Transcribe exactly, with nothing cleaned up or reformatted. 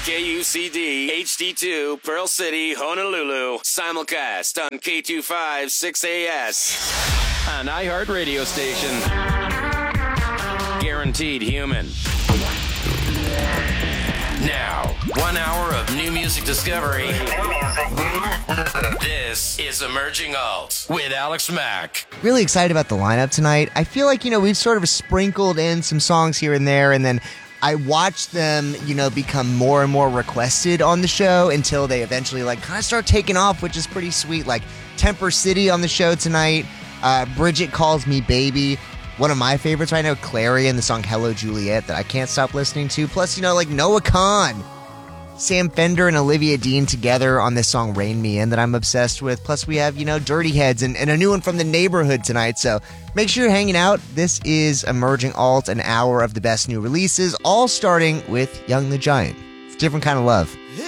K U C D, H D two, Pearl City, Honolulu. Simulcast on K two five six A S. An iHeart radio station. Guaranteed human. Now, one hour of new music discovery. This is Emerging Alt with Alex Mack. Really excited about the lineup tonight. I feel like, you know, we've sort of sprinkled in some songs here and there, and then I watched them, you know, become more and more requested on the show until they eventually, like, kind of start taking off, which is pretty sweet. Like, Temper City on the show tonight. Uh, Bridget Calls Me Baby. One of my favorites right now, Clarion, the song Hello Juliet, that I can't stop listening to. Plus, you know, like Noah Kahan, Sam Fender, and Olivia Dean together on this song Rain Me In that I'm obsessed with. Plus, we have, you know, Dirty Heads and, and a new one from The Neighborhood tonight. So make sure you're hanging out. This is Emerging Alt, an hour of the best new releases, all starting with Young the Giant. It's a different kind of love.